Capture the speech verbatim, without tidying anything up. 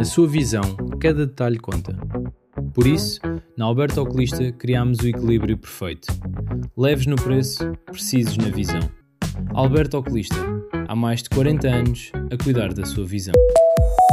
Na sua visão, cada detalhe conta. Por isso, na Alberto Oculista criámos o equilíbrio perfeito. Leves no preço, precisos na visão. Alberto Oculista, há mais de quarenta anos a cuidar da sua visão.